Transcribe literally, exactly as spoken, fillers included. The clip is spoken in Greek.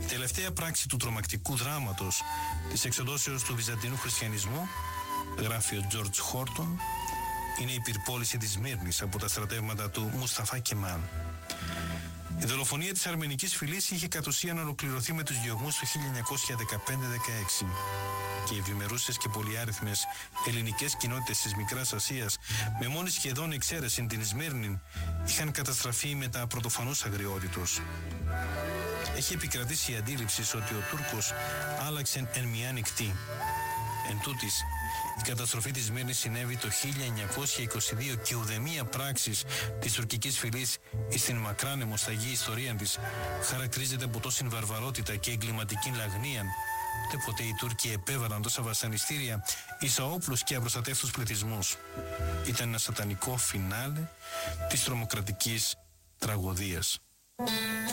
Η τελευταία πράξη του τρομακτικού δράματος της εξοντώσεως του βυζαντινού χριστιανισμού, γράφει ο Τζορτζ Χόρτον, είναι η πυρπόληση της Σμύρνης από τα στρατεύματα του Μουσταφά Κεμάλ. Η δολοφονία της αρμενικής φυλής είχε κατ' ουσίαν ολοκληρωθεί με τους διωγμούς του χίλια εννιακόσια δεκαπέντε δεκαέξι και οι ευημερούσες και πολυάριθμες ελληνικές κοινότητες της Μικράς Ασίας, με μόνη σχεδόν εξαίρεση την Σμύρνη, είχαν καταστραφεί με τα πρωτοφανούς αγριότητος. Έχει επικρατήσει η αντίληψη ότι ο Τούρκος άλλαξε εν μια νυχτή. Εν τούτης, η καταστροφή της Σμύρνης συνέβη το χίλια εννιακόσια είκοσι δύο και ουδέμια πράξης της τουρκικής φυλής στην μακράν αιμοσταγή ιστορία της χαρακτηρίζεται από τόση βαρβαρότητα και εγκληματική λαγνία. Ούτε ποτέ οι Τούρκοι επέβαλαν τόσα βασανιστήρια εις αόπλους και απροστατεύτους πληθυσμούς. Ήταν ένα σατανικό φινάλε της τρομοκρατικής τραγωδίας.